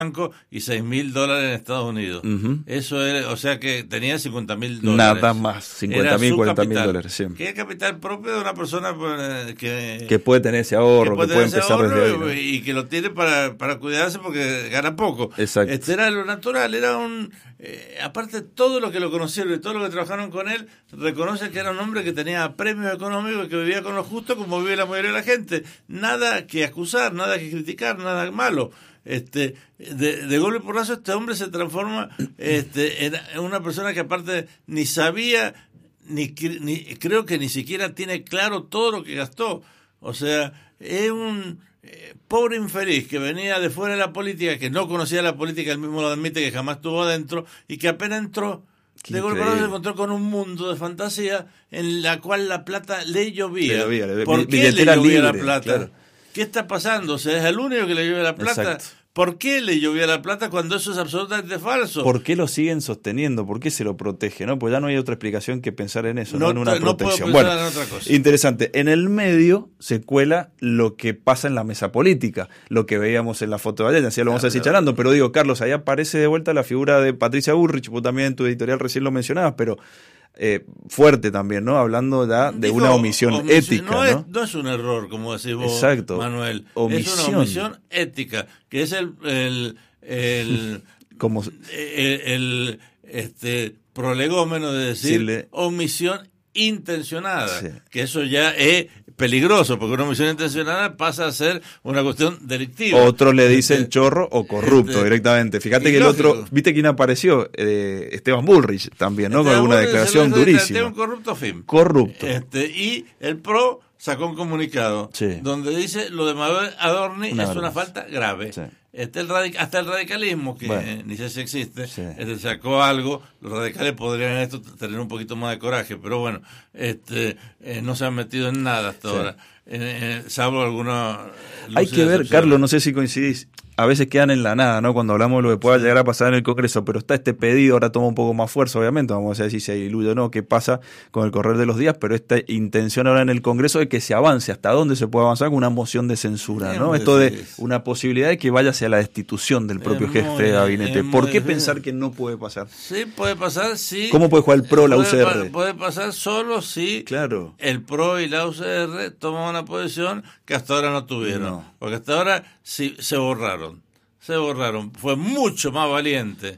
banco y $6.000 en Estados Unidos. Eso era, o sea que tenía $50.000. Nada más, 50.000, $40.000, sí. Que es capital propio de una persona que puede tener ese ahorro, que puede empezar desde ahí, ¿no? Y que lo tiene para cuidarse porque gana poco. Exacto. Era lo natural, era un... aparte, todo lo que lo conocieron y todo lo que trabajaron con él, reconoce que era un hombre que tenía premios económicos, que vivía con lo justo como vive la mayoría de la gente. Nada que acusar, nada que criticar, nada malo. De golpe y porrazo este hombre se transforma en una persona que aparte ni sabía, ni creo que ni siquiera tiene claro todo lo que gastó. O sea, es un pobre infeliz que venía de fuera de la política, que no conocía la política, él mismo lo admite, que jamás estuvo adentro, y que apenas entró, de golpe se encontró con un mundo de fantasía en la cual la plata le llovía. ¿Por qué le llovía la plata? Claro. ¿Qué está pasando? O sea, es el único que le llueve la plata. Exacto. ¿Por qué le llovía la plata cuando eso es absolutamente falso? ¿Por qué lo siguen sosteniendo? ¿Por qué se lo protege? ¿No? Pues ya no hay otra explicación que pensar en eso, no en una protección. Puedo pensar en otra cosa. Interesante. En el medio se cuela lo que pasa en la mesa política, lo que veíamos en la foto de ayer, así lo vamos a decir charlando, pero digo, Carlos, ahí aparece de vuelta la figura de Patricia Bullrich, vos también en tu editorial recién lo mencionabas, pero fuerte también, ¿no? Hablando ya de una omisión ética, no es un error, como decís vos, exacto. Manuel. Omisión. Es una omisión ética, que es como el prolegómeno de decir omisión intencionada, sí. Que eso ya es peligroso, porque una omisión intencionada pasa a ser una cuestión delictiva. Otros le dicen chorro o corrupto directamente. Fíjate que lógico. El otro, ¿viste quién apareció? Esteban Bullrich también, ¿no? Con alguna declaración durísima. Un corrupto fin. Corrupto. Y el PRO sacó un comunicado donde dice lo de Manuel Adorni es una falta grave. Sí. Hasta el radicalismo, que ni sé si existe, sacó algo. Los radicales podrían en esto tener un poquito más de coraje, pero bueno, no se han metido en nada hasta ahora, salvo algunos. Hay que ver, Carlos, no sé si coincidís, a veces quedan en la nada, ¿no? Cuando hablamos de lo que pueda llegar a pasar en el Congreso, pero está este pedido, ahora toma un poco más fuerza, obviamente, vamos a ver si se diluye o no, qué pasa con el correr de los días, pero esta intención ahora en el Congreso de que se avance, hasta dónde se puede avanzar con una moción de censura, ¿no? Esto de una posibilidad de que vaya hacia la destitución del propio jefe de gabinete. ¿Por qué pensar que no puede pasar? Sí, puede pasar, sí. ¿Cómo puede jugar el PRO, la UCR? Puede pasar solo si el PRO y la UCR toman una posición que hasta ahora no tuvieron. No. Porque hasta ahora sí se borraron. Fue mucho más valiente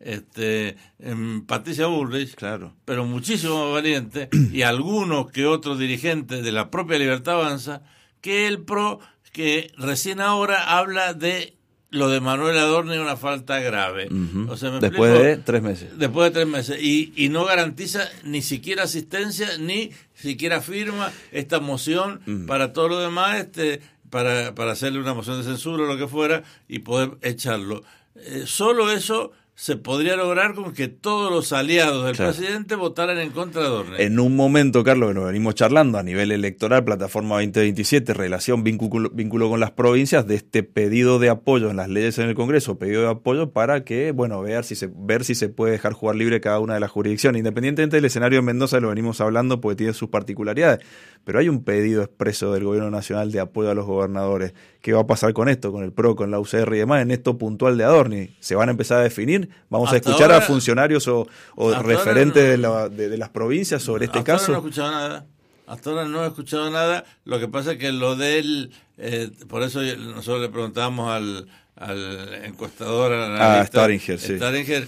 Patricia Bullrich, pero muchísimo más valiente, y algunos que otros dirigentes de la propia Libertad Avanza, que el PRO, que recién ahora habla de lo de Manuel Adorni, una falta grave. O sea, Después de 3 meses. Después de 3 meses. Y no garantiza ni siquiera asistencia, ni siquiera firma esta moción para todo lo demás, para hacerle una moción de censura o lo que fuera y poder echarlo. Solo eso se podría lograr con que todos los aliados del presidente votaran en contra de Adorni. En un momento, Carlos, que nos venimos charlando a nivel electoral, Plataforma 2027, relación, vínculo con las provincias, de este pedido de apoyo en las leyes en el Congreso, pedido de apoyo para que, ver si se puede dejar jugar libre cada una de las jurisdicciones. Independientemente del escenario de Mendoza, lo venimos hablando porque tiene sus particularidades, pero hay un pedido expreso del Gobierno Nacional de apoyo a los gobernadores. ¿Qué va a pasar con esto, con el PRO, con la UCR y demás, en esto puntual de Adorni? ¿Se van a empezar a definir? ¿Vamos a escuchar a funcionarios o referentes de las provincias sobre este caso? Hasta ahora no he escuchado nada. Lo que pasa es que lo de él, por eso nosotros le preguntábamos al encuestador, Staringer,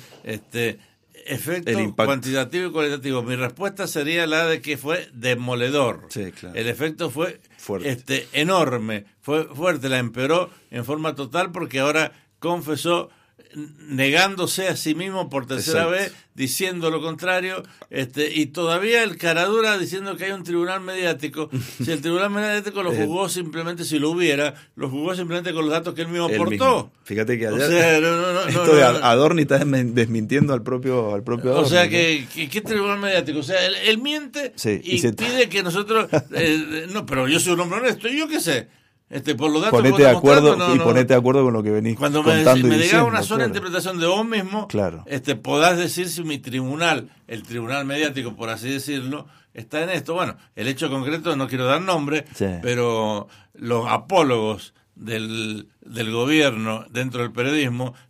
efecto cuantitativo y cualitativo. Mi respuesta sería la de que fue demoledor. Sí, claro. El efecto fue enorme, fue fuerte, la empeoró en forma total porque ahora confesó, negándose a sí mismo por tercera vez, diciendo lo contrario, y todavía el caradura diciendo que hay un tribunal mediático. Si el tribunal mediático lo juzgó simplemente, si lo hubiera, lo juzgó simplemente con los datos que él mismo aportó. Fíjate que ayer de Adorni está desmintiendo al propio Adorni. O sea, ¿qué tribunal mediático? O sea, él miente y pide que nosotros... no, pero yo soy un hombre honesto, ¿y yo qué sé? Por los datos ponete de acuerdo ponete de acuerdo con lo que venís cuando contando me y digas una diciendo, sola interpretación de vos mismo, podás decir si mi tribunal, el tribunal mediático, por así decirlo, está en esto. Bueno, el hecho concreto, no quiero dar nombre, pero los apólogos del gobierno dentro del periodismo